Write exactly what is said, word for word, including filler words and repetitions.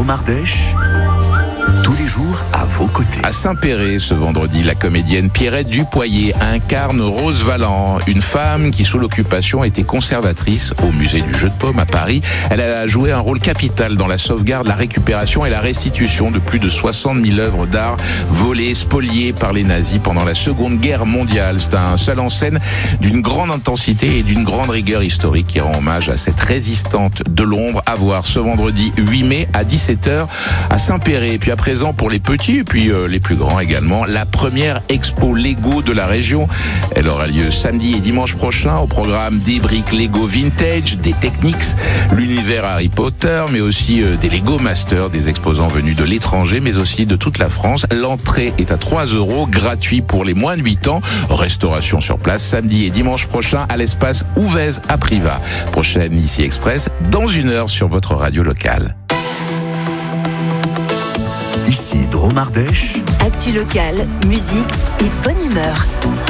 Dromardèche, tous les jours à vos côtés. À Saint-Péray, ce vendredi, la comédienne Pierrette Dupoyer incarne Rose Valland, une femme qui, sous l'occupation, était conservatrice au musée du Jeu de Paume à Paris. Elle a joué un rôle capital dans la sauvegarde, la récupération et la restitution de plus de soixante mille œuvres d'art volées, spoliées par les nazis pendant la Seconde Guerre mondiale. C'est un seul en scène d'une grande intensité et d'une grande rigueur historique qui rend hommage à cette résistante de l'ombre. À voir ce vendredi huit mai à dix-sept heures à Saint-Péray. Et puis à présent, pour les petits et puis euh, les plus grands également, la première expo Lego de la région. Elle aura lieu samedi et dimanche prochain. Au programme des briques Lego Vintage, des Technics, l'univers Harry Potter, mais aussi euh, des Lego Masters, des exposants venus de l'étranger, mais aussi de toute la France. L'entrée est à trois euros, gratuit pour les moins de huit ans. Restauration sur place samedi et dimanche prochain à l'espace Ouvèze à Privas. Prochaine Ici Express dans une heure sur votre radio locale. Ici Dromardèche. Actu locale, musique et bonne humeur.